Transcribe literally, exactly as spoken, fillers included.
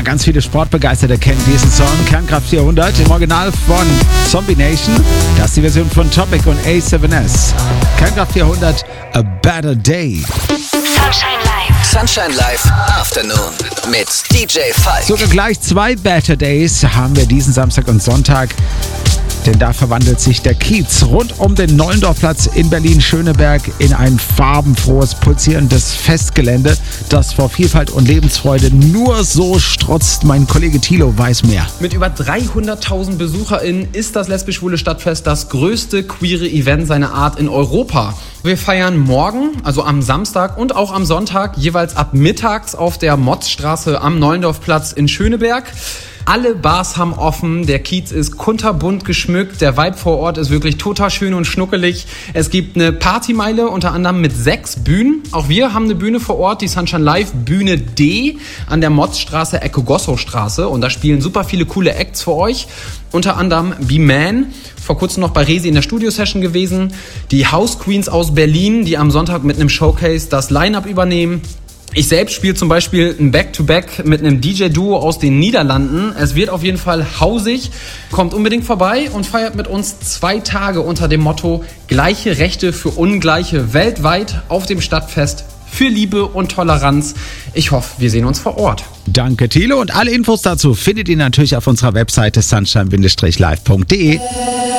ganz viele Sportbegeisterte kennen diesen Song. Kernkraft vierhundert, im Original von Zombie Nation. Das ist die Version von Topic und A seven S. Kernkraft vierhundert, A Better Day. Sunshine Live. Sunshine Live Afternoon mit D J Falk. Sogar gleich zwei Better Days haben wir diesen Samstag und Sonntag. Denn da verwandelt sich der Kiez rund um den Nollendorfplatz in Berlin-Schöneberg in ein farbenfrohes, pulsierendes Festgelände, das vor Vielfalt und Lebensfreude nur so strotzt. Mein Kollege Thilo weiß mehr. Mit über dreihunderttausend BesucherInnen ist das Lesbisch-Schwule Stadtfest das größte queere Event seiner Art in Europa. Wir feiern morgen, also am Samstag und auch am Sonntag, jeweils ab mittags auf der Motzstraße am Nollendorfplatz in Schöneberg. Alle Bars haben offen, der Kiez ist kunterbunt geschmückt, der Vibe vor Ort ist wirklich total schön und schnuckelig. Es gibt eine Partymeile, unter anderem mit sechs Bühnen. Auch wir haben eine Bühne vor Ort, die Sunshine Live Bühne D an der Motzstraße, Ecke Gossow-Straße. Und da spielen super viele coole Acts für euch. Unter anderem B-Man, vor kurzem noch bei Resi in der Studio-Session gewesen. Die House Queens aus Berlin, die am Sonntag mit einem Showcase das Line-Up übernehmen. Ich selbst spiele zum Beispiel ein Back-to-Back mit einem D J-Duo aus den Niederlanden. Es wird auf jeden Fall hausig. Kommt unbedingt vorbei und feiert mit uns zwei Tage unter dem Motto Gleiche Rechte für Ungleiche weltweit auf dem Stadtfest für Liebe und Toleranz. Ich hoffe, wir sehen uns vor Ort. Danke, Thilo. Und alle Infos dazu findet ihr natürlich auf unserer Webseite sunshine Live punkt de.